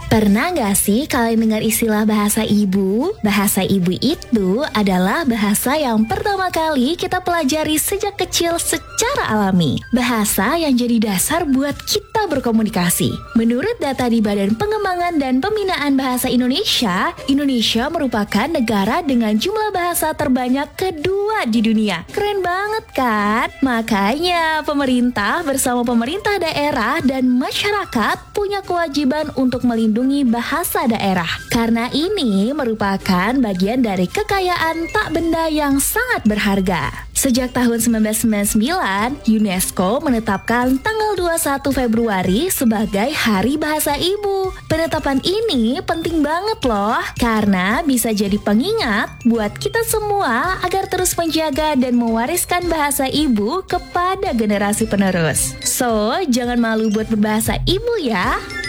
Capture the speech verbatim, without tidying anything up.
Pernah nggak sih kalian dengar istilah bahasa ibu? Bahasa ibu itu adalah bahasa yang pertama kali kita pelajari sejak kecil secara alami. Bahasa yang jadi dasar buat kita berkomunikasi. Menurut data di Badan Pengembangan dan Pembinaan Bahasa Indonesia, Indonesia merupakan negara dengan jumlah bahasa terbanyak kedua di dunia. Keren banget kan? Makanya pemerintah bersama pemerintah daerah dan masyarakat punya kewajiban untuk melindungi bahasa daerah. Karena ini merupakan bagian dari kekayaan tak benda yang sangat berharga. Sejak tahun seribu sembilan ratus sembilan puluh sembilan, UNESCO menetapkan tanggal dua puluh satu Februari sebagai Hari Bahasa Ibu. Penetapan ini penting banget loh, karena bisa jadi pengingat buat kita semua agar terus menjaga dan mewariskan bahasa ibu kepada generasi penerus. So, jangan malu buat berbahasa ibu ya.